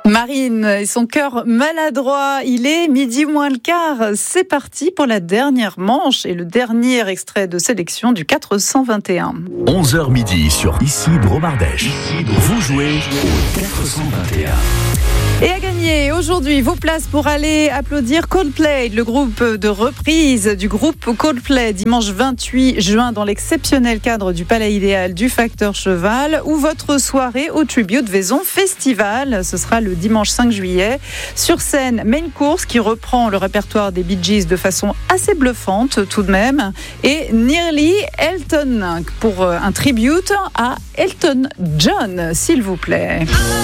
Marine et son cœur maladroit, il est 12:15. C'est parti pour la dernière manche et le dernier extrait de sélection du 421. 11h midi sur Ici Bromardèche. Vous jouez au 421. Et à gagner aujourd'hui vos places pour aller applaudir Coldplay, le groupe de reprise du groupe Coldplay, dimanche 28 juin dans l'exceptionnel cadre du Palais Idéal du Facteur Cheval, ou votre soirée au Tribute Vaison Festival. Ce sera le dimanche 5 juillet. Sur scène, Main Course qui reprend le répertoire des Bee Gees de façon assez bluffante tout de même. Et Nearly Elton pour un tribute à Elton John, s'il vous plaît.